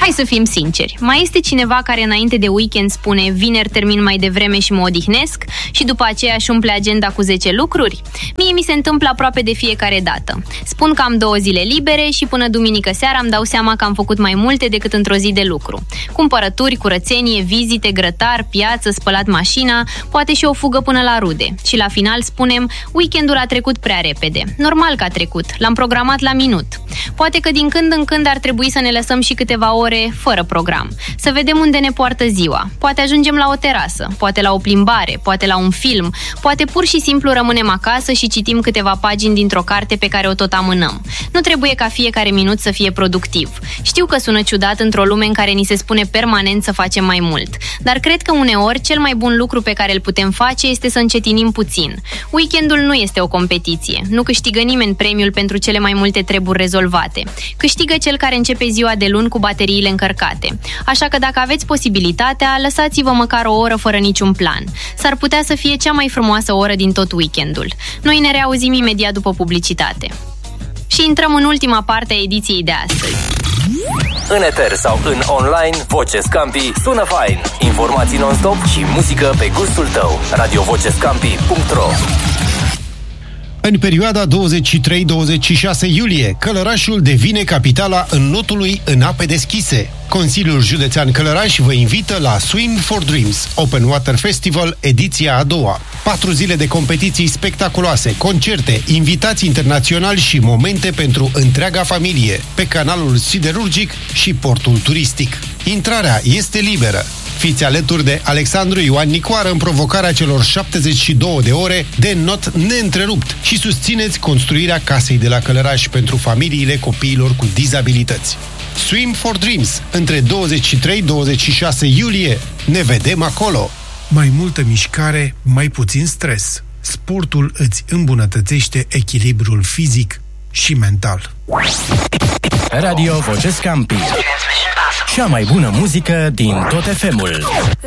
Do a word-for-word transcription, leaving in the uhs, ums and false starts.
Hai să fim sinceri, mai este cineva care înainte de weekend spune vineri termin mai devreme și mă odihnesc și după aceea își umple agenda cu zece lucruri? Mie mi se întâmplă aproape de fiecare dată. Spun că am două zile libere și până duminică seara îmi dau seama că am făcut mai multe decât într-o zi de lucru. Cumpărături, curățenie, vizite, grătar, piață, spălat mașina, poate și o fugă până la rude. Și la final spunem, weekendul a trecut prea repede. Normal că a trecut, l-am programat la minut. Poate că din când în când ar trebui să ne lăsăm și câteva ore fără program. Să vedem unde ne poartă ziua. Poate ajungem la o terasă, poate la o plimbare, poate la un film, poate pur și simplu rămânem acasă și citim câteva pagini dintr-o carte pe care o tot amânăm. Nu trebuie ca fiecare minut să fie productiv. Știu că sună ciudat într-o lume în care ni se spune permanent să facem mai mult, dar cred că uneori cel mai bun lucru pe care îl putem face este să încetinim puțin. Weekendul nu este o competiție. Nu câștigă nimeni premiul pentru cele mai multe treburi rezolvate. Câștigă cel care începe ziua de luni cu bateriile încărcate. Așa că dacă aveți posibilitatea, lăsați-vă măcar o oră fără niciun plan. S-ar putea să fie cea mai frumoasă oră din tot weekendul. Noi ne reauzim imediat după publicitate. Și intrăm în ultima parte a ediției de astăzi. În eter sau în online, Voce Scampi sună fain. Informații non-stop și muzică pe gustul tău. radio voce scampi punct ro. În perioada douăzeci și trei douăzeci și șase iulie, Călărașul devine capitala înnotului în ape deschise. Consiliul Județean Călăraș vă invită la Swim for Dreams Open Water Festival, ediția a doua. Patru zile de competiții spectaculoase, concerte, invitați internaționali și momente pentru întreaga familie, pe canalul siderurgic și portul turistic. Intrarea este liberă. Fiți alături de Alexandru Ioan Nicoară în provocarea celor șaptezeci și două de ore de not neîntrerupt și susțineți construirea casei de la Călăraș pentru familiile copiilor cu dizabilități. Swim for Dreams, între douăzeci și trei douăzeci și șase iulie. Ne vedem acolo! Mai multă mișcare, mai puțin stres. Sportul îți îmbunătățește echilibrul fizic și mental. Radio Voce Scampi. Cea mai bună muzică din tot F M-ul.